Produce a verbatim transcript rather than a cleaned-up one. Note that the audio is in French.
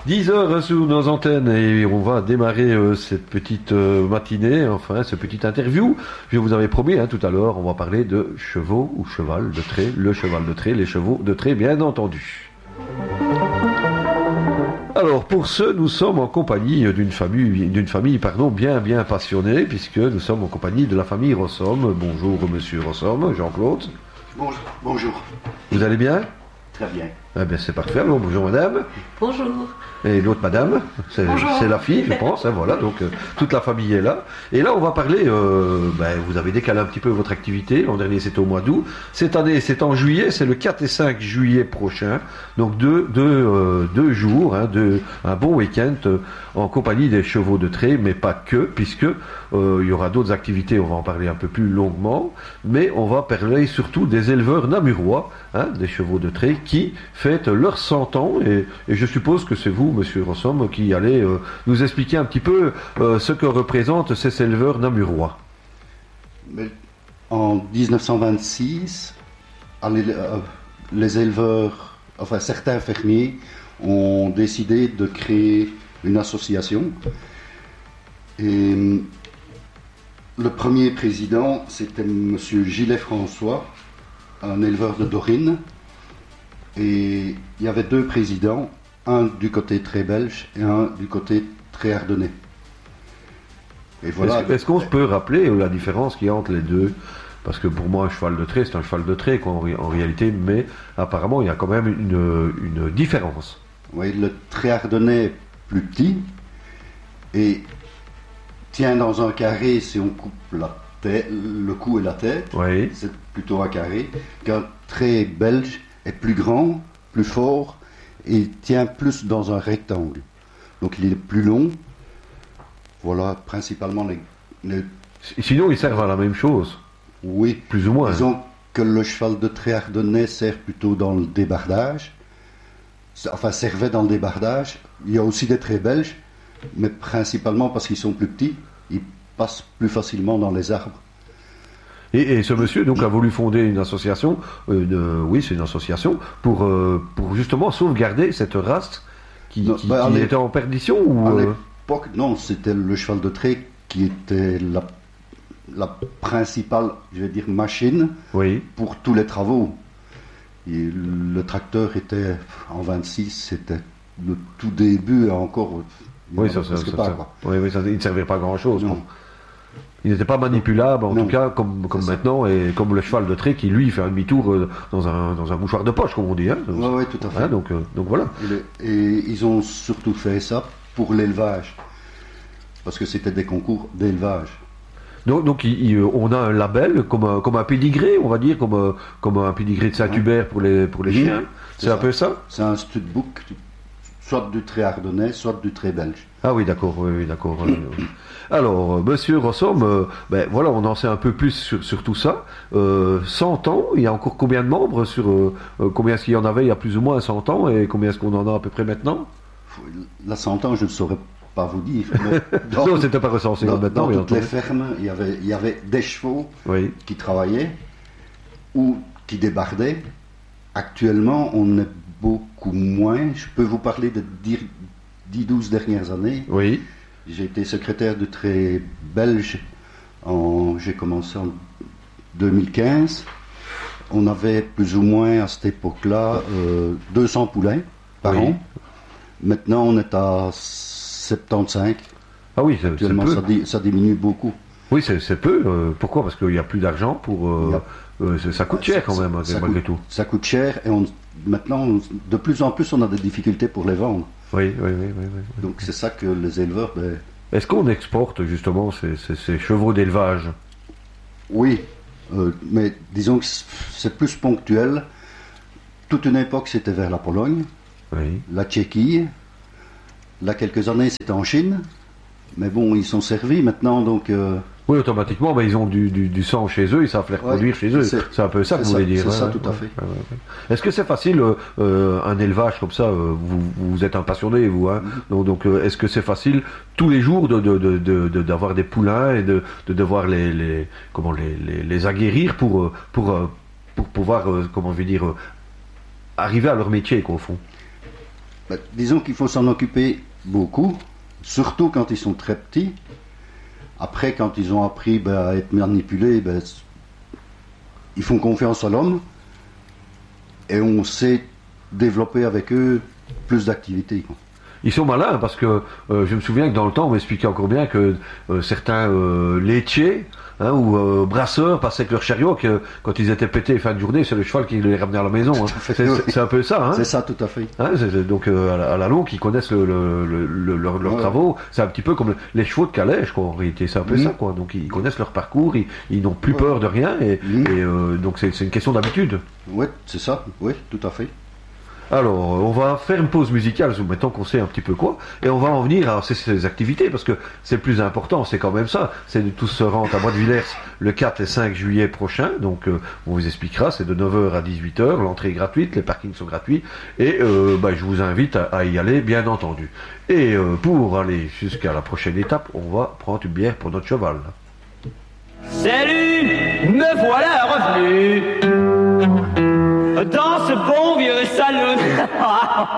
dix heures sur nos antennes et on va démarrer euh, cette petite euh, matinée, enfin ce petit interview. Je vous avais promis hein, tout à l'heure, on va parler de chevaux ou cheval de trait, le cheval de trait, les chevaux de trait bien entendu. Alors pour ce, nous sommes en compagnie d'une famille, d'une famille pardon, bien bien passionnée puisque nous sommes en compagnie de la famille Rossom. Bonjour Monsieur Rossom, Jean-Claude. Bonjour. Bonjour. Vous allez bien? Très bien. Eh bien c'est parfait. Alors, bonjour Madame. Bonjour. Et l'autre madame, c'est, c'est la fille, je pense, hein, voilà, donc euh, toute la famille est là. Et là, on va parler, euh, ben, vous avez décalé un petit peu votre activité, l'an dernier c'était au mois d'août, cette année c'est en juillet, c'est le quatre et cinq juillet prochain, donc deux, deux, euh, deux jours, hein, deux, un bon week-end euh, en compagnie des chevaux de trait, mais pas que, puisque euh, il y aura d'autres activités, on va en parler un peu plus longuement, mais on va parler surtout des éleveurs namurois, hein, des chevaux de trait, qui fêtent leurs cent ans, et, et je suppose que c'est vous, Monsieur Rossom, qui allait euh, nous expliquer un petit peu euh, ce que représentent ces éleveurs namurois. Mais en dix-neuf cent vingt-six, les, euh, les éleveurs, enfin certains fermiers, ont décidé de créer une association. Et euh, le premier président, c'était Monsieur Gillet François, un éleveur de Dorine. Et il y avait deux présidents, un du côté très belge et un du côté très ardennais. Et voilà. Est-ce, est-ce qu'on se peut rappeler la différence qu'il y a entre les deux? Parce que pour moi, un cheval de trait, c'est un cheval de trait quoi, en, en réalité, mais apparemment, il y a quand même une, une différence. Oui, le très ardennais est plus petit et tient dans un carré si on coupe la tête, le cou et la tête. Oui. C'est plutôt un carré. Qu'un très belge est plus grand, plus fort et tient plus dans un rectangle. Donc il est plus long. Voilà, principalement les... les... Sinon, ils servent à la même chose. Oui. Plus ou moins. Disons que le cheval de trait ardennais sert plutôt dans le débardage. Enfin, servait dans le débardage. Il y a aussi des traits belges, mais principalement parce qu'ils sont plus petits, ils passent plus facilement dans les arbres. Et, et ce monsieur donc a voulu fonder une association, une, euh, oui c'est une association, pour, euh, pour justement sauvegarder cette race qui, non, qui, bah, qui les, était en perdition ou à euh... l'époque, non, c'était le cheval de trait qui était la, la principale, je vais dire, machine oui. pour tous les travaux. Et le tracteur était, en vingt-six, c'était le tout début encore. Oui, ça, ça, ça, pas, ça, quoi. oui, oui, ça, il ne servait pas à grand chose. Il n'était pas manipulable, en non. tout cas, comme, comme maintenant, et comme le cheval de trait qui, lui, fait un demi-tour euh, dans, un, dans un mouchoir de poche, comme on dit. Hein, oui, oui, tout à fait. Hein, donc, euh, donc voilà. Et, et ils ont surtout fait ça pour l'élevage, parce que c'était des concours d'élevage. Donc, donc il, il, on a un label, comme un, comme un pédigré, on va dire, comme un, comme un pédigré de Saint-Hubert pour les, pour les mmh. chiens. C'est, c'est un peu ça? C'est un studbook, soit du trait ardennais, soit du trait belge. Ah oui, d'accord, oui, oui d'accord. Alors, euh, Monsieur Rossom, euh, ben voilà, on en sait un peu plus sur, sur tout ça. Euh, cent ans, il y a encore combien de membres sur euh, combien est-ce qu'il y en avait il y a plus ou moins cent ans et combien est-ce qu'on en a à peu près maintenant? La cent ans, je ne saurais pas vous dire. Dans, non, c'était pas recensé dans, maintenant. Dans toutes les fermes, il y avait, il y avait des chevaux oui. qui travaillaient ou qui débardaient. Actuellement, on est beaucoup moins. Je peux vous parler de dix douze dernières années. Oui. J'ai été secrétaire de trait belge. En, j'ai commencé en deux mille quinze. On avait plus ou moins à cette époque-là euh, deux cents poulains par oui. an. Maintenant, on est à soixante-quinze. Ah oui, c'est, Actuellement, c'est peu. Ça, di- ça diminue beaucoup. Oui, c'est, c'est peu. Euh, pourquoi? Parce qu'il n'y a plus d'argent pour. Euh, a... euh, ça coûte cher quand même, ça malgré coûte, tout. Ça coûte cher et on, maintenant, on, de plus en plus, on a des difficultés pour les vendre. Oui, oui, oui. oui, oui. Donc c'est ça que les éleveurs... Ben... Est-ce qu'on exporte justement ces, ces, ces chevaux d'élevage? Oui, euh, mais disons que c'est plus ponctuel. Toute une époque, c'était vers la Pologne, oui. la Tchéquie. Là, quelques années, c'était en Chine. Mais bon, ils sont servis maintenant, donc... Euh... Oui, automatiquement, ben, ils ont du, du, du sang chez eux, ils savent les reproduire ouais, chez eux. C'est, c'est un peu ça que vous voulez dire. C'est ouais, ça, ouais, tout ouais, à fait. Ouais, ouais, ouais. Est-ce que c'est facile, euh, un élevage comme ça, euh, vous, vous êtes un passionné, vous, hein, mm-hmm. donc, donc euh, est-ce que c'est facile tous les jours de, de, de, de, de, d'avoir des poulains et de, de devoir les, les, comment, les, les, les aguerrir pour, pour, pour pouvoir, comment je vais dire, arriver à leur métier, quoi, au fond? Ben, disons qu'il faut s'en occuper beaucoup, surtout quand ils sont très petits. Après, quand ils ont appris ben, à être manipulés, ben, ils font confiance à l'homme et on sait développer avec eux plus d'activités. Quoi. Ils sont malins parce que euh, je me souviens que dans le temps on m'expliquait encore bien que euh, certains euh, laitiers hein, ou euh, brasseurs passaient avec leur chariot que quand ils étaient pétés fin de journée c'est le cheval qui les ramenait à la maison. Hein. C'est, oui. c'est un peu ça. Hein. C'est ça tout à fait. Hein, c'est, c'est, donc euh, à, la, à la longue ils connaissent le, le, le, le, leur, leurs ouais. travaux. C'est un petit peu comme les chevaux de calèche quoi. En réalité c'est un peu mmh. ça quoi. Donc ils connaissent leur parcours, ils, ils n'ont plus ouais. peur de rien et, mmh. et euh, donc c'est, c'est une question d'habitude. Oui c'est ça. Oui tout à fait. Alors, on va faire une pause musicale, mettons qu'on sait un petit peu quoi, et on va en venir à ces, ces activités, parce que c'est le plus important, c'est quand même ça, c'est de tous se rendre à Bois-de-Villers le quatre et cinq juillet prochain, donc euh, on vous expliquera, c'est de neuf heures à dix-huit heures, l'entrée est gratuite, les parkings sont gratuits, et euh, bah, je vous invite à, à y aller, bien entendu. Et euh, pour aller jusqu'à la prochaine étape, on va prendre une bière pour notre cheval. Salut, me voilà revenu dans ce bon vieux salon.